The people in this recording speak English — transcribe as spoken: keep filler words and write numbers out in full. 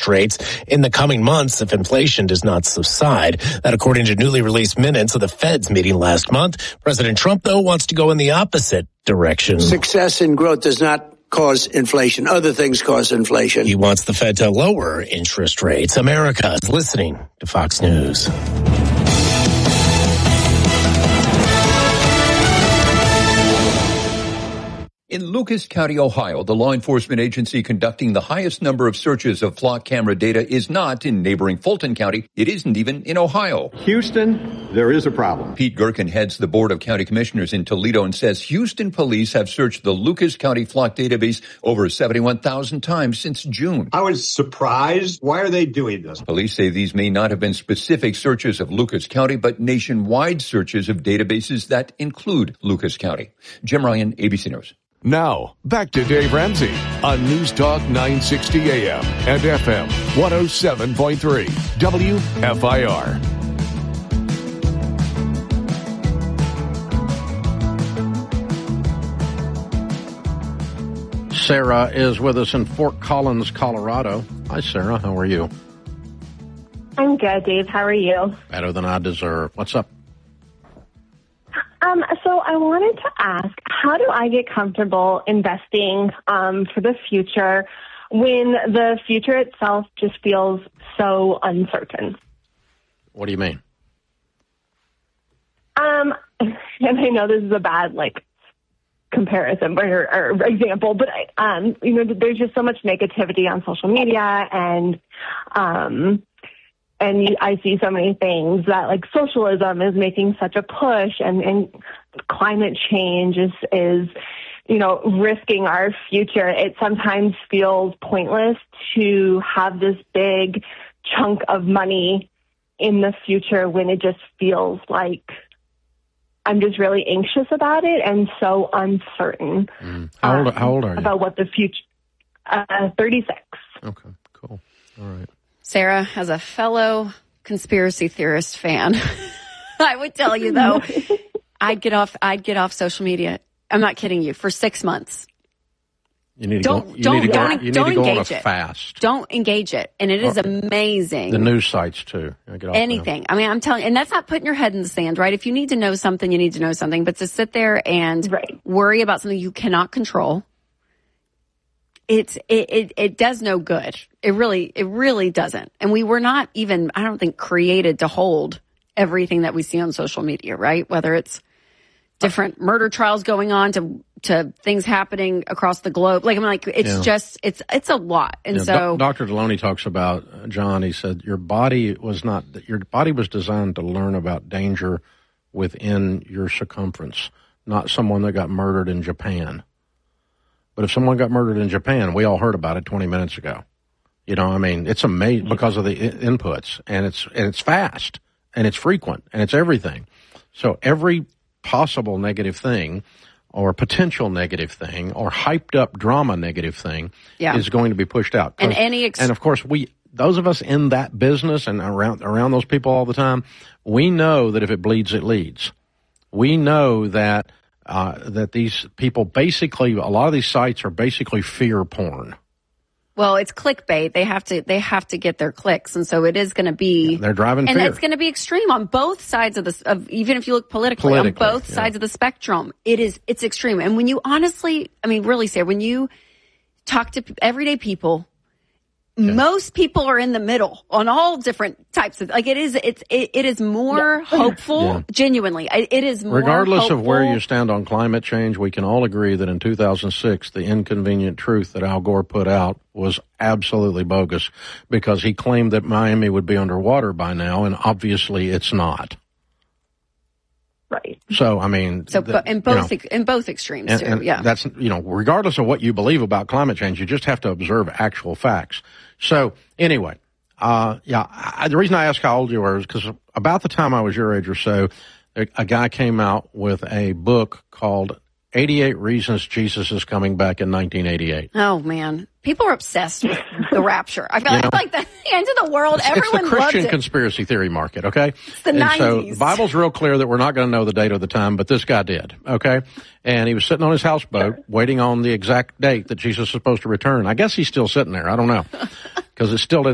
interest rates in the coming months if inflation does not subside. That according to newly released minutes of the Fed's meeting last month. President Trump, though, wants to go in the opposite direction. Success in growth does not cause inflation. Other things cause inflation. He wants the Fed to lower interest rates. America is listening to Fox News. In Lucas County, Ohio, the law enforcement agency conducting the highest number of searches of flock camera data is not in neighboring Fulton County. It isn't even in Ohio. Houston, there is a problem. Pete Gerken heads the Board of County Commissioners in Toledo and says Houston police have searched the Lucas County flock database over seventy-one thousand times since June. I was surprised. Why are they doing this? Police say these may not have been specific searches of Lucas County, but nationwide searches of databases that include Lucas County. Jim Ryan, A B C News. Now, back to Dave Ramsey on News Talk nine sixty A M and F M one oh seven point three W F I R. Sarah is with us in Fort Collins, Colorado. Hi, Sarah. How are you? I'm good, Dave. How are you? Better than I deserve. What's up? Um, so I wanted to ask, how do I get comfortable investing um, for the future when the future itself just feels so uncertain? What do you mean? Um, and I know this is a bad, like, comparison or, or example, but, um, you know, there's just so much negativity on social media and, um, And you, I see so many things that, like, socialism is making such a push, and, and climate change is, is, you know, risking our future. It sometimes feels pointless to have this big chunk of money in the future when it just feels like I'm just really anxious about it and so uncertain. Mm. How old, um, how old are you? About what the future, uh, thirty-six. Okay, cool. All right. Sarah, as a fellow conspiracy theorist fan, I would tell you, though, I'd get off I'd get off social media. I'm not kidding you, for six months. You need to don't, go, you don't, need to go, don't, you don't need to go engage on a it. fast. Don't engage it. And it is amazing. The news sites, too. Get off Anything. them. I mean, I'm telling you, and that's not putting your head in the sand, right? If you need to know something, you need to know something. But to sit there and right. worry about something you cannot control, It's it, it it does no good. It really it really doesn't. And we were not even, I don't think, created to hold everything that we see on social media, right? Whether it's different murder trials going on to to things happening across the globe. Like I'm like it's yeah. just it's it's a lot. And yeah, so Do- Doctor Deloney talks about uh, John. He said your body was not your body was designed to learn about danger within your circumference, not someone that got murdered in Japan. But if someone got murdered in Japan, we all heard about it twenty minutes ago. You know, I mean, it's amazing because of the I- inputs, and it's and it's fast, and it's frequent, and it's everything. So every possible negative thing, or potential negative thing, or hyped up drama negative thing, yeah. is going to be pushed out. And any ex- and of course, we those of us in that business and around around those people all the time, we know that if it bleeds, it leads. We know that. Uh, that these people basically, a lot of these sites are basically fear porn. Well, it's clickbait. They have to, they have to get their clicks. And so it is going to be, yeah, they're driving and fear. it's going to be extreme on both sides of this, of, even if you look politically, politically on both yeah. sides of the spectrum, it is, it's extreme. And when you honestly, I mean, really, Sarah, when you talk to everyday people, yeah. most people are in the middle on all different types of, like it is, it's, it, it is more yeah. hopeful, yeah. genuinely. It, it is more Regardless hopeful. of where you stand on climate change, we can all agree that in two thousand six, the inconvenient truth that Al Gore put out was absolutely bogus because he claimed that Miami would be underwater by now, and obviously it's not. Right. So, I mean, so the, in both you know, in both extremes, and, too. and yeah. That's, you know, regardless of what you believe about climate change, you just have to observe actual facts. So, anyway, uh, yeah, I, the reason I asked how old you were is because about the time I was your age or so, a, a guy came out with a book called eighty-eight Reasons Jesus is Coming Back in nineteen eighty-eight. Oh, man. People are obsessed with the rapture. I feel you know, like the end of the world, it's, everyone it's the Christian loves it. conspiracy theory market, okay? It's the and nineties. So the Bible's real clear that we're not going to know the date or the time, but this guy did, okay? And he was sitting on his houseboat waiting on the exact date that Jesus is supposed to return. I guess he's still sitting there. I don't know because it still didn't